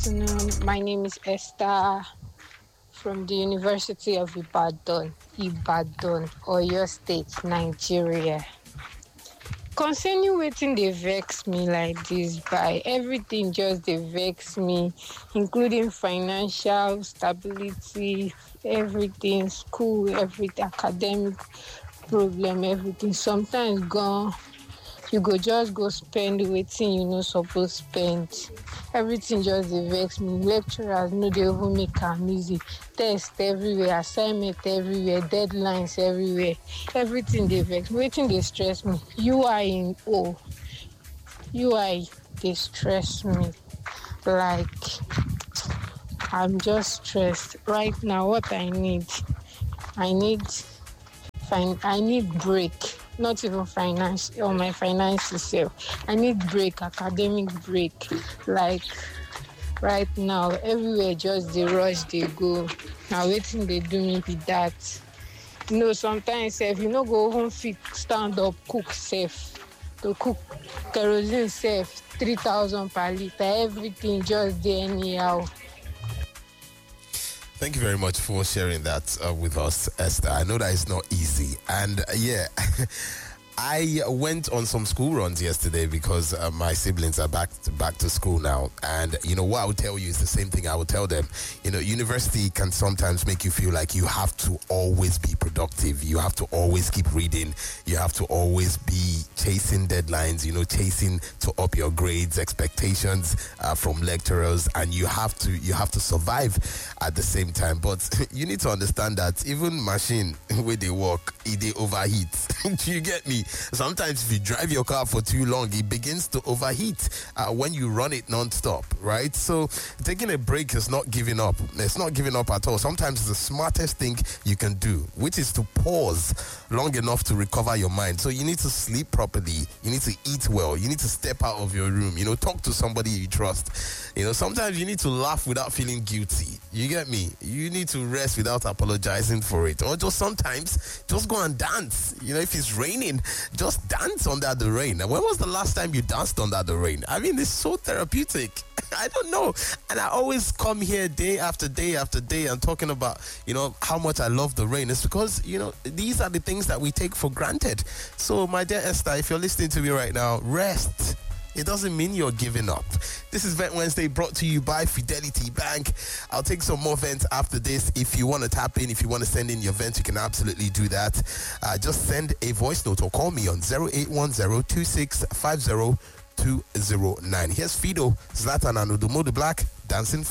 afternoon. My name is Esther from the University of Ibadan, Oyo State, Nigeria. Concerning wetin dey vex me like this, by everything just dey vex me, including financial stability, everything, school, everything, academic problem, everything. Sometimes gone, you go just go spend wetin you no suppose spend. Everything just dey vex me. Lecturers no dey even make am easy. Test everywhere, assignment everywhere, deadlines everywhere. Everything dey vex me. Wetin dey stress me? UI dey stress me. Like, I'm just stressed right now. What I need break. Not even finance or my finances self. I need break, academic break. Like right now, everywhere just dey rush, dey go. Na wetin dey do me be that. Sometimes sef you no go even fit stand up cook sef. To cook kerosene sef 3,000 per litre. Everything just dey anyhow. Thank you very much for sharing that with us, Esther. I know that it's not easy. And I went on some school runs yesterday because my siblings are back to school now. And, what I would tell you is the same thing I would tell them. University can sometimes make you feel like you have to always be productive. You have to always keep reading. You have to always be chasing deadlines, chasing to up your grades, expectations from lecturers. And you have to survive at the same time. But you need to understand that even machine, where they work, they overheat. Do you get me? Sometimes if you drive your car for too long, it begins to overheat when you run it non-stop, right? So taking a break is not giving up. It's not giving up at all. Sometimes it's the smartest thing you can do, which is to pause long enough to recover your mind. So you need to sleep properly. You need to eat well. You need to step out of your room. Talk to somebody you trust. Sometimes you need to laugh without feeling guilty. You get me? You need to rest without apologizing for it. Or sometimes just go and dance. If it's raining, just dance under the rain. And when was the last time you danced under the rain? I mean, it's so therapeutic. I don't know. And I always come here day after day after day and talking about, how much I love the rain. It's because, these are the things that we take for granted. So, my dear Esther, if you're listening to me right now, rest. It doesn't mean you're giving up. This is Vent Wednesday, brought to you by Fidelity Bank. I'll take some more vents after this. If you want to tap in, if you want to send in your vent, you can absolutely do that. Just send a voice note or call me on 0810-2650-209. Here's Fido, Zlatan and Odumodu Black, Dancing